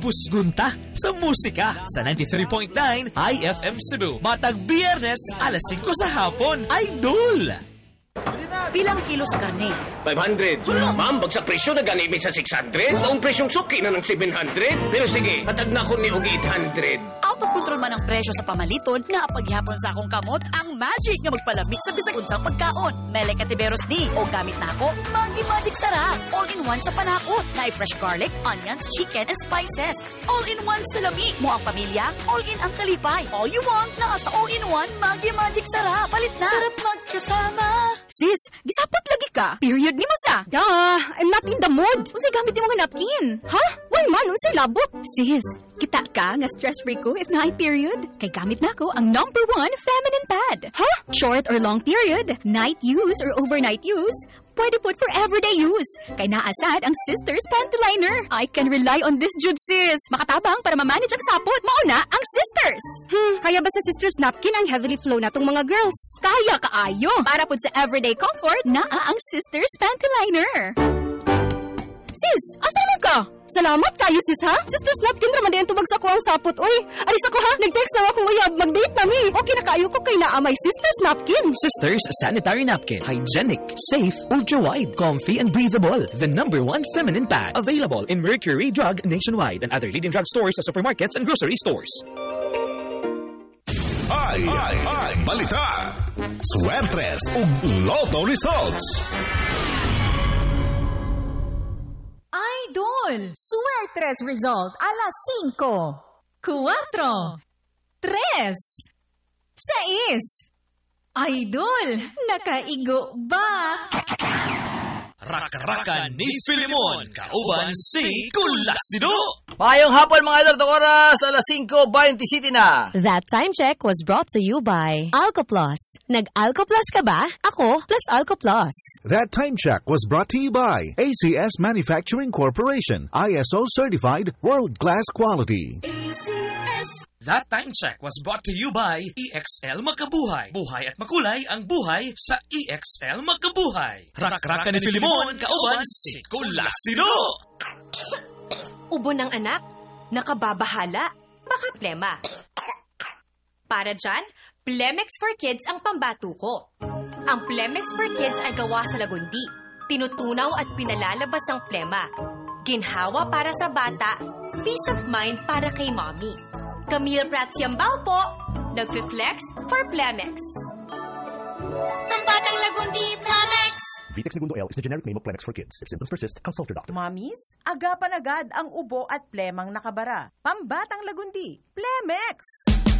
Pusgunta sa musika sa 93.9 IFM Cebu. Matag Biyernes, alas 5 sa hapon. Idol! Pilang kilos karne? 500. Ma'am, bagsak presyo na ganimi sa 600. Ang presyong suki na ng 700. Pero sige, hatag na ko ni og 800. Out of control man ang presyo sa pamaliton na paghihapon sa akong kamot ang magic nga magpalamig sa bisag unsang pagkaon. Mele Katiberos ni o gamit na ako, Magic Sarap. All-in-one sa panakot. Na fresh garlic, onions, chicken, and spices. All-in-one sa lami. Mo ang pamilya, all-in ang kalipay. All you want na sa all-in-one Magic Sarap. Palit na. Sarap magkasama. Sis, gisapot lagi ka. Period ni mo sa. Duh, I'm not in the mood. Unsay gamit mo nga napkin? Ha? Why man, unsay labot? Sis, kita ka nga stress-free ko if na ay period. Kay gamit na ko ang #1 feminine pad. Ha? Short or long period, night use or overnight use, pwede put for everyday use. Kay naasad ang Sisters Panty Liner. I can rely on this jud, sis. Makatabang para ma-manage ang sapot. Mauna ang Sisters. Kaya ba sa Sisters napkin ang heavily flow na tong mga girls? Kaya kaayo. Para pud sa everyday comfort, naa ang Sisters Panty Liner. Sis, asa naman ka? Salamat kayo, sis, ha? Sisters napkin raman din tubag sa ko ang sapot. Uy, alis ako, ha? Nag-text na akong uyab. Mag-date na mi. Okay na kayo ko kay naamay Sisters napkin. Sisters Sanitary Napkin. Hygienic, safe, ultra-wide, comfy, and breathable. The #1 feminine pad. Available in Mercury Drug nationwide and other leading drug stores sa supermarkets and grocery stores. Ay, balita. Swertres ug Lotto results. Idol, Suertres result, alas 5, 4, 3, 6. Idol, nakaigo ba? Rak-rakan ni Filimon. Kauban si Kulasido. Mayong hapon mga idol, oras alas 5:20 na. That time check was brought to you by Alcoplus. Nag-Alcoplus ka ba? Ako plus Alcoplus. That time check was brought to you by ACS Manufacturing Corporation. ISO certified world-class quality. That time check was brought to you by EXL Magkabuhay. Buhay at makulay ang buhay sa EXL Magkabuhay. Rak-rakan ni Filimon. Kauban si Kulasido. Ubo ng anak, nakababahala, baka plema. Para dyan, Plemex for Kids ang pambato ko. Ang Plemex for Kids ay gawa sa lagundi. Tinutunaw at pinalalabas ang plema. Ginhawa para sa bata, peace of mind para kay mommy. Camille Prats Yambao po, nagfi-flex for Plemex. Pambatang lagundi, Plemex! Vitex Segundo L is the generic name of Plemex for kids. If symptoms persist, consult your doctor. Mommies, agapan agad ang ubo at plemang nakabara. Pambatang lagundi, Plemex!